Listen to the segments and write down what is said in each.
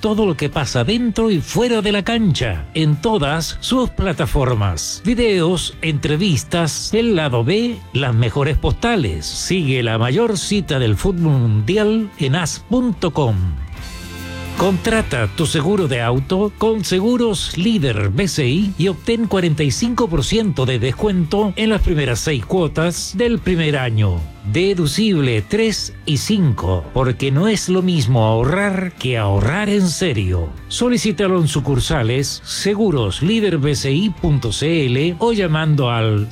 todo lo que pasa dentro y fuera de la cancha, en todas sus plataformas. Videos, entrevistas, el lado B, las mejores postales. Sigue la mayor cita del fútbol mundial en as.com. Contrata tu seguro de auto con Seguros Líder BCI y obtén 45% de descuento en las primeras 6 cuotas del primer año. Deducible 3 y 5, porque no es lo mismo ahorrar que ahorrar en serio. Solicítalo en sucursales seguroslíderbci.cl o llamando al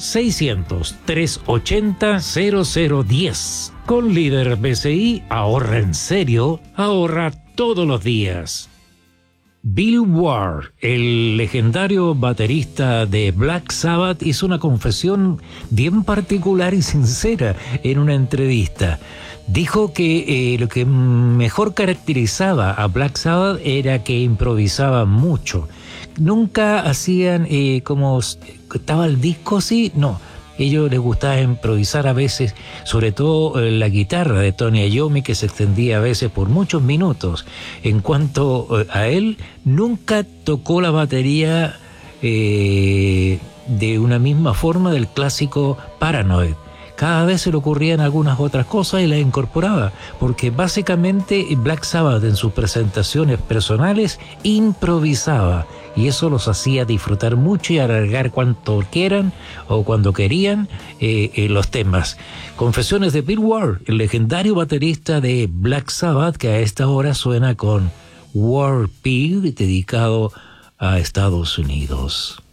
600-380-0010. Con Líder BCI, ahorra en serio, ahorra todos los días. Bill Ward, el legendario baterista de Black Sabbath, hizo una confesión bien particular y sincera en una entrevista. Dijo que lo que mejor caracterizaba a Black Sabbath era que improvisaban mucho. Nunca hacían como estaba el disco así, no. Ellos les gustaba improvisar a veces, sobre todo la guitarra de Tony Iommi, que se extendía a veces por muchos minutos. En cuanto a él, nunca tocó la batería de una misma forma del clásico Paranoid. Cada vez se le ocurrían algunas otras cosas y las incorporaba, porque básicamente Black Sabbath en sus presentaciones personales improvisaba, y eso los hacía disfrutar mucho y alargar cuanto quieran o cuando querían los temas. Confesiones de Bill Ward, el legendario baterista de Black Sabbath, que a esta hora suena con War Pig, dedicado a Estados Unidos.